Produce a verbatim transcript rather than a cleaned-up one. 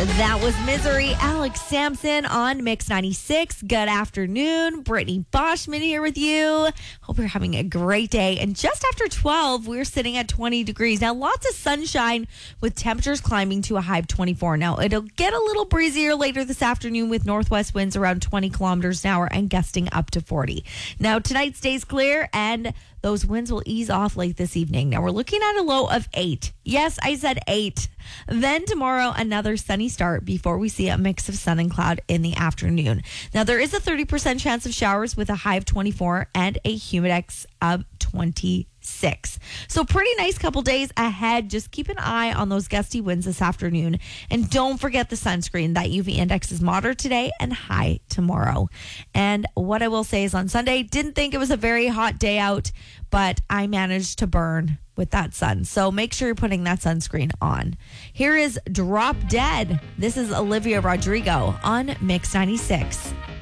That was Misery, Alex Sampson on Mix ninety-six. Good afternoon. Brittany Boschman here with you. Hope you're having a great day. And just after twelve, we're sitting at twenty degrees. Now, lots of sunshine with temperatures climbing to a high of twenty-four. Now, it'll get a little breezier later this afternoon with northwest winds around twenty kilometers an hour and gusting up to forty. Now, tonight stays clear and those winds will ease off late this evening. Now, we're looking at a low of eight. Yes, I said eight. Then tomorrow, another sunny start before we see a mix of sun and cloud in the afternoon. Now, there is a thirty percent chance of showers with a high of twenty-four and a humidex of twenty-six. So pretty nice couple days ahead. Just keep an eye on those gusty winds this afternoon. And don't forget the sunscreen. That U V index is moderate today and high tomorrow. And what I will say is on Sunday, didn't think it was a very hot day out, but I managed to burn with that sun. So make sure you're putting that sunscreen on. Here is Drop Dead. This is Olivia Rodrigo on Mix ninety-six.